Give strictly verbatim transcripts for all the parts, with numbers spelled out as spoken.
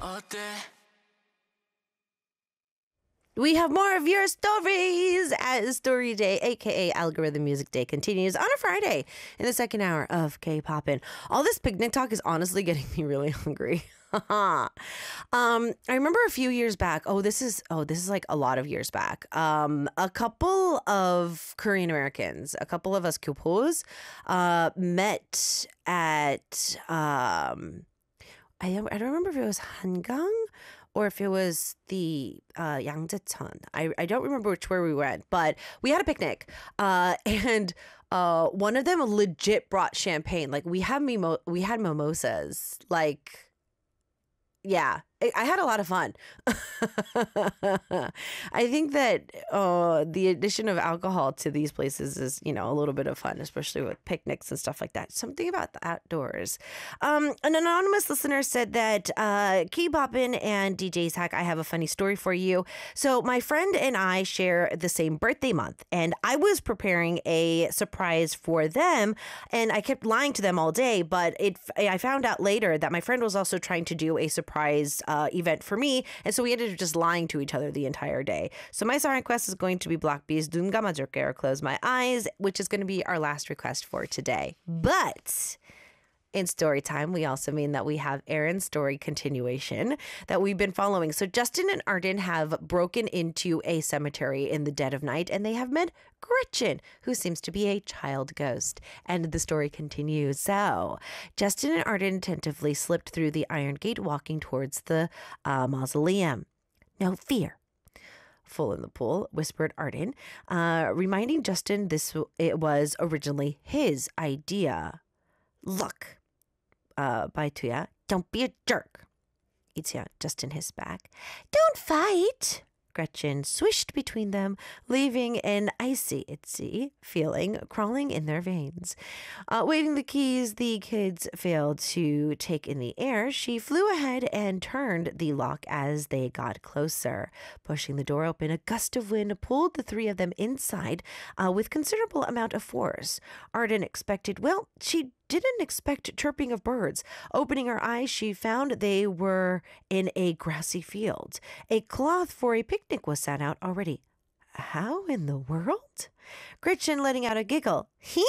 We have more of your stories as Story Day, aka Algorithm Music Day, continues on a Friday in the second hour of K-Poppin'. All this picnic talk is honestly getting me really hungry. um, I remember a few years back. Oh, this is oh, this is like a lot of years back. Um, a couple of Korean Americans, a couple of us Kyupos, uh, met at um, I don't, I don't remember if it was Hangang or if it was the uh, Yangjaecheon. I, I don't remember which where we went, but we had a picnic. Uh, and uh, one of them legit brought champagne. Like we had mimo- we had mimosas. Like, yeah, I, I had a lot of fun. I think that uh, the addition of alcohol to these places is, you know, a little bit of fun, especially with picnics and stuff like that. Something about the outdoors. Um, an anonymous listener said that uh, K-Poppin' and D J Hack, I have a funny story for you. So my friend and I share the same birthday month, and I was preparing a surprise for them, and I kept lying to them all day, but it I found out later that my friend was also trying to do a surprise uh, event for me, and so we ended up just lying to each other the entire day. So my song request is going to be Blackbee's Dun Gamajurke, or Close My Eyes, which is going to be our last request for today. But in story time, we also mean that we have Aaron's story continuation that we've been following. So Justin and Arden have broken into a cemetery in the dead of night, and they have met Gretchen, who seems to be a child ghost. And the story continues. So Justin and Arden attentively slipped through the iron gate, walking towards the uh, mausoleum. No fear. Full in the pool, whispered Arden, uh, reminding Justin this it was originally his idea. Look. Uh, by Tuya, don't be a jerk. Itzia just in his back. Don't fight. Gretchen swished between them, leaving an icy Itzy feeling crawling in their veins. Uh, waving the keys the kids failed to take in the air, she flew ahead and turned the lock as they got closer. Pushing the door open, a gust of wind pulled the three of them inside uh, with considerable amount of force. Arden expected, well, she didn't expect chirping of birds. Opening her eyes, she found they were in a grassy field. A cloth for a picnic was set out already. How in the world? Gretchen letting out a giggle. He,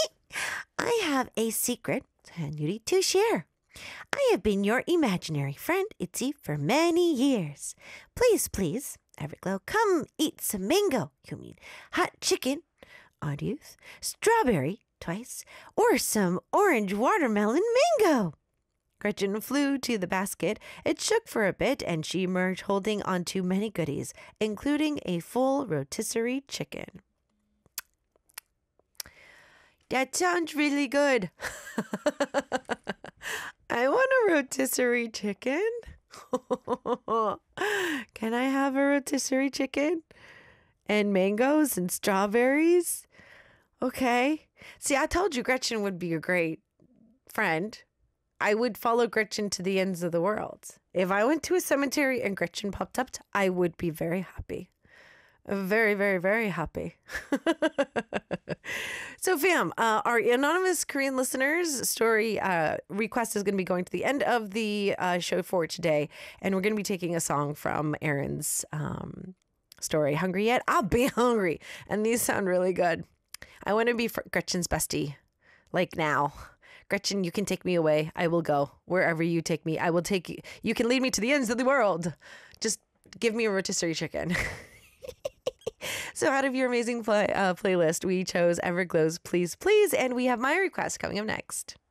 I have a secret to share. I have been your imaginary friend, Itzy, for many years. Please, please, Everglow, come eat some mango. You mean hot chicken? Odd youth. Strawberry. Twice, or some orange watermelon mango. Gretchen flew to the basket. It shook for a bit, and she emerged holding onto many goodies, including a full rotisserie chicken. That sounds really good. I want a rotisserie chicken. Can I have a rotisserie chicken? And mangoes and strawberries? Okay. See, I told you Gretchen would be a great friend. I would follow Gretchen to the ends of the world. If I went to a cemetery and Gretchen popped up, I would be very happy. Very, very, very happy. So, fam, uh, our anonymous Korean listeners' story uh, request is going to be going to the end of the uh, show for today. And we're going to be taking a song from Aaron's um, story. Hungry yet? I'll be hungry. And these sound really good. I want to be Gretchen's bestie, like now. Gretchen, you can take me away. I will go wherever you take me. I will take you. You can lead me to the ends of the world. Just give me a rotisserie chicken. So out of your amazing play, uh, playlist, we chose Everglow's Please Please, and we have my request coming up next.